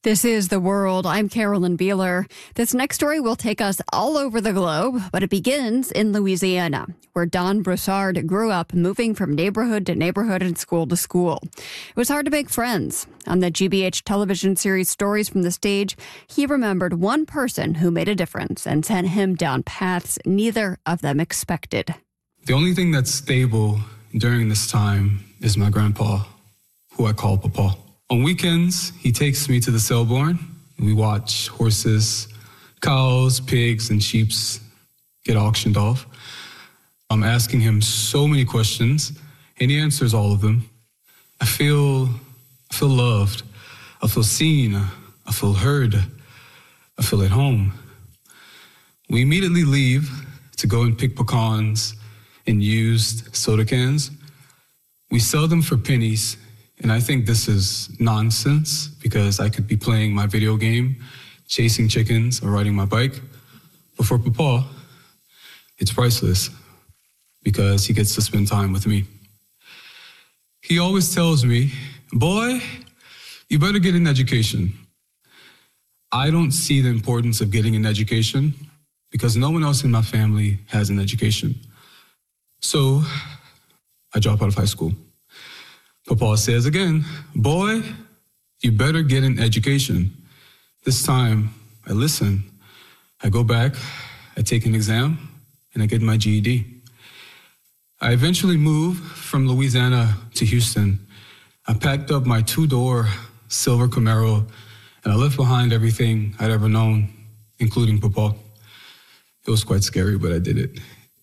This is The World. I'm Carolyn Beeler. This next story will take us all over the globe, but it begins in Louisiana, where Don Broussard grew up, moving from neighborhood to neighborhood and school to school. It was hard to make friends. On the GBH television series Stories from the Stage, he remembered one person who made a difference and sent him down paths neither of them expected. The only thing that's stable during this time is my grandpa, who I call Papa. On weekends, he takes me to the Selborne. We watch horses, cows, pigs, and sheep get auctioned off. I'm asking him so many questions, and he answers all of them. I feel loved. I feel seen. I feel heard. I feel at home. We immediately leave to go and pick pecans and used soda cans. We sell them for pennies. And I think this is nonsense because I could be playing my video game, chasing chickens, or riding my bike. But for Papa, it's priceless because he gets to spend time with me. He always tells me, boy, you better get an education. I don't see the importance of getting an education because no one else in my family has an education. So I drop out of high school. Papa says again, boy, you better get an education. This time, I listen. I go back, I take an exam, and I get my GED. I eventually moved from Louisiana to Houston. I packed up my two-door silver Camaro, and I left behind everything I'd ever known, including Papa. It was quite scary, but I did it.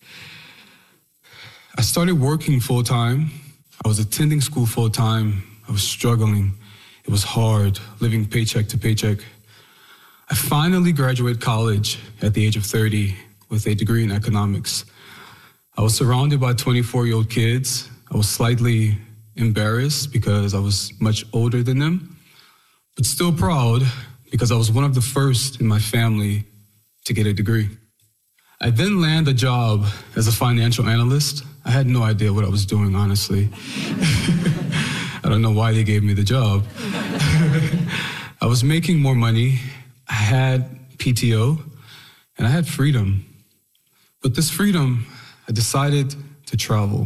I started working full-time. I was attending school full-time. I was struggling. It was hard, living paycheck to paycheck. I finally graduated college at the age of 30 with a degree in economics. I was surrounded by 24-year-old kids. I was slightly embarrassed because I was much older than them, but still proud because I was one of the first in my family to get a degree. I then landed a job as a financial analyst. I had no idea what I was doing, honestly. I don't know why they gave me the job. I was making more money. I had PTO, and I had freedom. With this freedom, I decided to travel.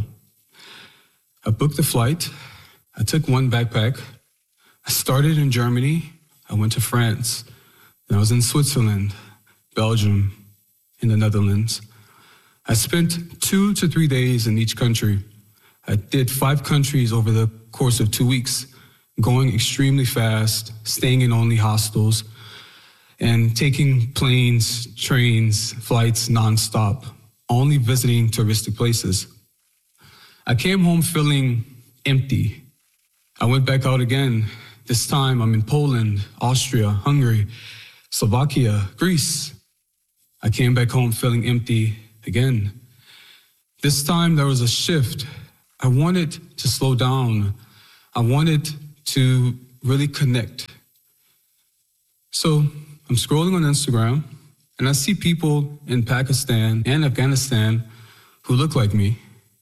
I booked a flight. I took one backpack. I started in Germany. I went to France. Then I was in Switzerland, Belgium, in the Netherlands. I spent 2 to 3 days in each country. I did 5 countries over the course of 2 weeks, going extremely fast, staying in only hostels, and taking planes, trains, flights nonstop, only visiting touristic places. I came home feeling empty. I went back out again. This time I'm in Poland, Austria, Hungary, Slovakia, Greece. I came back home feeling empty again. This time there was a shift. I wanted to slow down. I wanted to really connect. So I'm scrolling on Instagram and I see people in Pakistan and Afghanistan who look like me.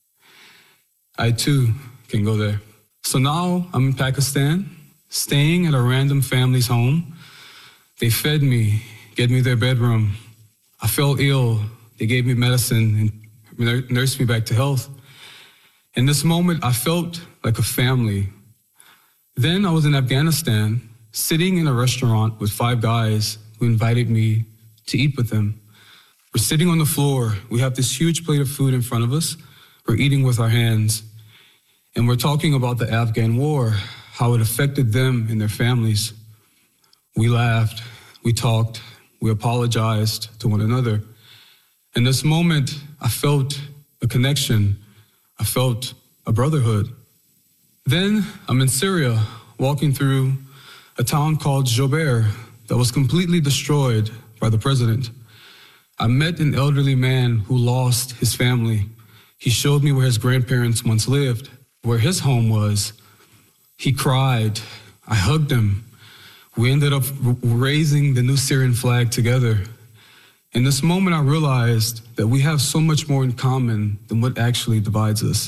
I too can go there. So now I'm in Pakistan, staying at a random family's home. They fed me, gave me their bedroom. I felt ill. They gave me medicine and nursed me back to health. In this moment, I felt like a family. Then I was in Afghanistan, sitting in a restaurant with 5 guys who invited me to eat with them. We're sitting on the floor. We have this huge plate of food in front of us. We're eating with our hands. And we're talking about the Afghan war, how it affected them and their families. We laughed, we talked, we apologized to one another. In this moment, I felt a connection. I felt a brotherhood. Then I'm in Syria, walking through a town called Jober that was completely destroyed by the president. I met an elderly man who lost his family. He showed me where his grandparents once lived, where his home was. He cried. I hugged him. We ended up raising the new Syrian flag together. In this moment, I realized that we have so much more in common than what actually divides us.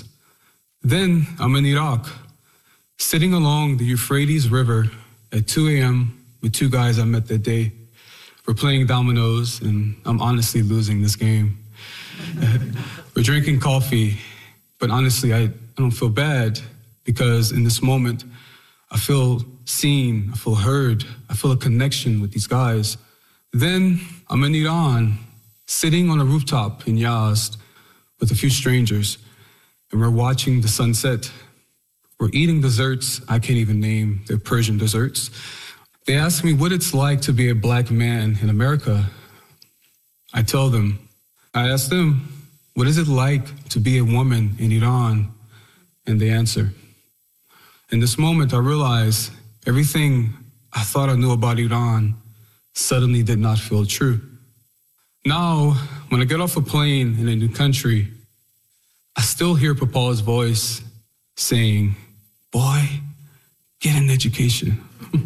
Then I'm in Iraq, sitting along the Euphrates River at 2 a.m. with two guys I met that day. We're playing dominoes, and I'm honestly losing this game. We're drinking coffee, but honestly, I don't feel bad because in this moment, I feel seen, I feel heard, I feel a connection with these guys. Then I'm in Iran, sitting on a rooftop in Yazd with a few strangers, and we're watching the sunset. We're eating desserts I can't even name. They're Persian desserts. They ask me what it's like to be a black man in America. I tell them. I ask them, what is it like to be a woman in Iran? And they answer. In this moment, I realize everything I thought I knew about Iran suddenly did not feel true. Now, when I get off a plane in a new country, I still hear Papa's voice saying, boy, get an education.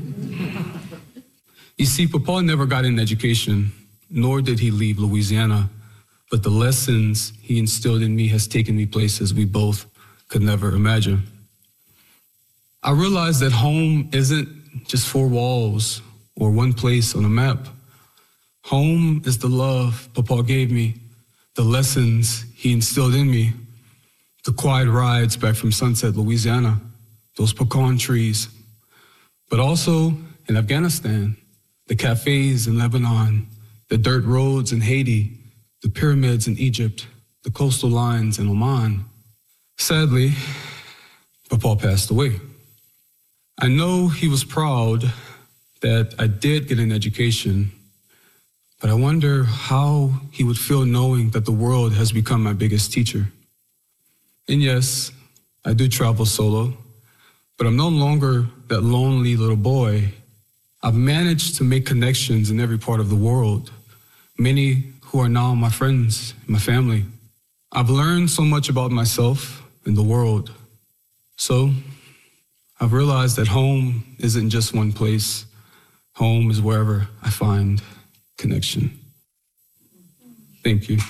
You see, Papa never got an education, nor did he leave Louisiana, but the lessons he instilled in me has taken me places we both could never imagine. I realized that home isn't just four walls or one place on a map. Home is the love Papa gave me, the lessons he instilled in me, the quiet rides back from Sunset, Louisiana, those pecan trees, but also in Afghanistan, the cafes in Lebanon, the dirt roads in Haiti, the pyramids in Egypt, the coastal lines in Oman. Sadly, Papa passed away. I know he was proud that I did get an education, but I wonder how he would feel knowing that the world has become my biggest teacher. And yes, I do travel solo, but I'm no longer that lonely little boy. I've managed to make connections in every part of the world, many who are now my friends, my family. I've learned so much about myself and the world. So I've realized that home isn't just one place. Home is wherever I find connection. Thank you.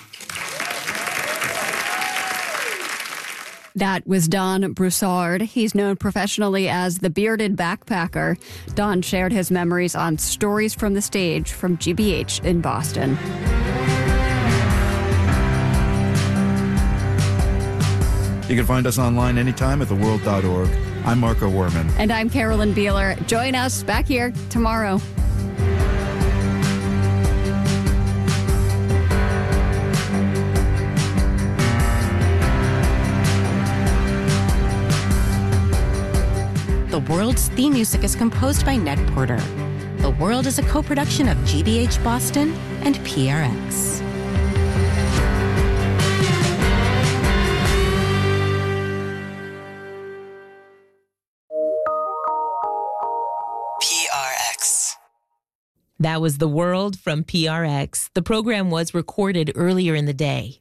That was Don Broussard. He's known professionally as the Bearded Backpacker. Don shared his memories on Stories from the Stage from GBH in Boston. You can find us online anytime at theworld.org. I'm Marco Werman. And I'm Carolyn Beeler. Join us back here tomorrow. The World's theme music is composed by Ned Porter. The World is a co-production of GBH Boston and PRX. PRX. That was The World from PRX. The program was recorded earlier in the day.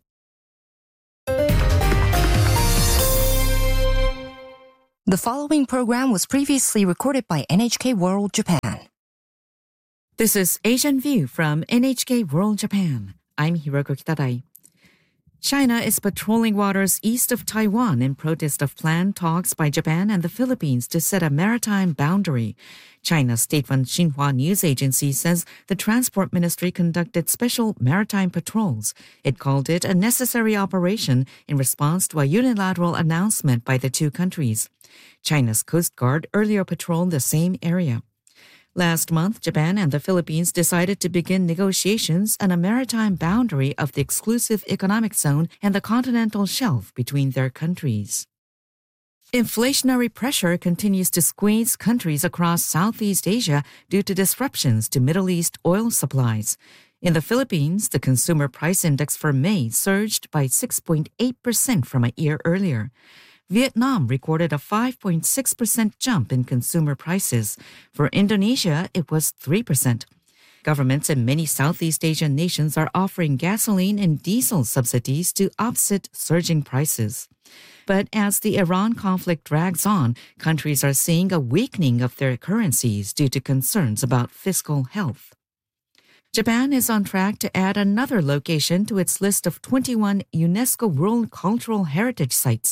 The following program was previously recorded by NHK World Japan. This is Asian View from NHK World Japan. I'm Hiroko Kitadai. China is patrolling waters east of Taiwan in protest of planned talks by Japan and the Philippines to set a maritime boundary. China's state-run Xinhua news agency says the Transport Ministry conducted special maritime patrols. It called it a necessary operation in response to a unilateral announcement by the two countries. China's Coast Guard earlier patrolled the same area. Last month, Japan and the Philippines decided to begin negotiations on a maritime boundary of the exclusive economic zone and the continental shelf between their countries. Inflationary pressure continues to squeeze countries across Southeast Asia due to disruptions to Middle East oil supplies. In the Philippines, the consumer price index for May surged by 6.8% from a year earlier. Vietnam recorded a 5.6% jump in consumer prices. For Indonesia, it was 3%. Governments in many Southeast Asian nations are offering gasoline and diesel subsidies to offset surging prices. But as the Iran conflict drags on, countries are seeing a weakening of their currencies due to concerns about fiscal health. Japan is on track to add another location to its list of 21 UNESCO World Cultural Heritage Sites.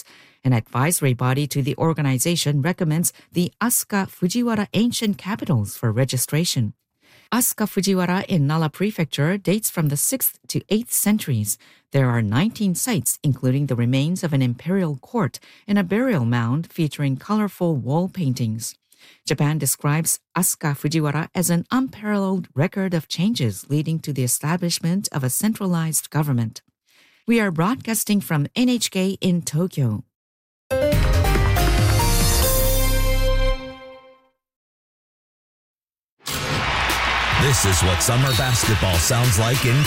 An advisory body to the organization recommends the Asuka Fujiwara Ancient Capitals for registration. Asuka Fujiwara in Nara Prefecture dates from the 6th to 8th centuries. There are 19 sites, including the remains of an imperial court and a burial mound featuring colorful wall paintings. Japan describes Asuka Fujiwara as an unparalleled record of changes leading to the establishment of a centralized government. We are broadcasting from NHK in Tokyo. This is what summer basketball sounds like in